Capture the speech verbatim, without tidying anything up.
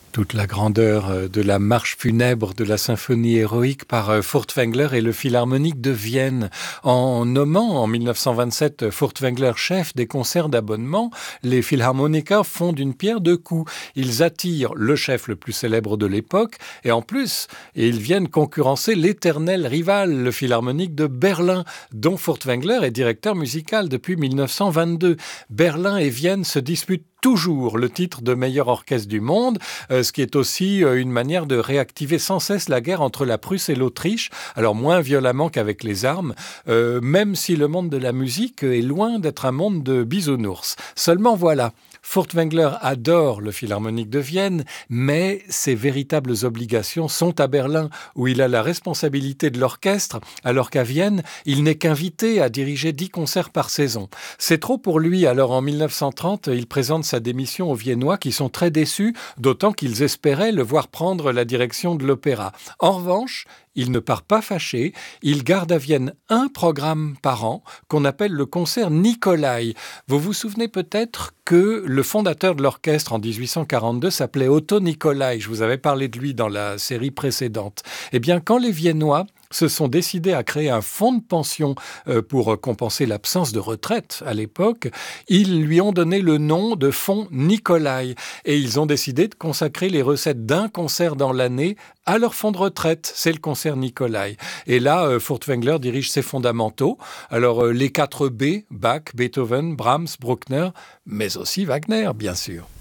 Toute la grandeur de la marche funèbre de la symphonie héroïque par Furtwängler et le Philharmonique de Vienne. En nommant en mille neuf cent vingt-sept Furtwängler chef des concerts d'abonnement, les Philharmoniker font d'une pierre deux coups. Ils attirent le chef le plus célèbre de l'époque et en plus, ils viennent concurrencer l'éternel rival, le Philharmonique de Berlin, dont Furtwängler est directeur musical depuis mille neuf cent vingt-deux. Berlin et Vienne se disputent toujours le titre de meilleur orchestre du monde, euh, ce qui est aussi euh, une manière de réactiver sans cesse la guerre entre la Prusse et l'Autriche, alors moins violemment qu'avec les armes, euh, même si le monde de la musique est loin d'être un monde de bisounours. Seulement voilà, Furtwängler adore le Philharmonique de Vienne, mais ses véritables obligations sont à Berlin, où il a la responsabilité de l'orchestre, alors qu'à Vienne, il n'est qu'invité à diriger dix concerts par saison. C'est trop pour lui, alors en mille neuf cent trente, il présente sa démission aux Viennois qui sont très déçus, d'autant qu'ils espéraient le voir prendre la direction de l'opéra. En revanche, il ne part pas fâché, il garde à Vienne un programme par an qu'on appelle le concert Nicolai. Vous vous souvenez peut-être que le fondateur de l'orchestre en dix-huit cent quarante-deux s'appelait Otto Nicolai. Je vous avais parlé de lui dans la série précédente. Eh bien, quand les Viennois se sont décidés à créer un fonds de pension pour compenser l'absence de retraite à l'époque, ils lui ont donné le nom de fonds Nicolai et ils ont décidé de consacrer les recettes d'un concert dans l'année à leur fonds de retraite. C'est le concert Nicolai. Et là, Furtwängler dirige ses fondamentaux. Alors, les quatre B, Bach, Beethoven, Brahms, Bruckner, mais aussi Wagner, bien sûr.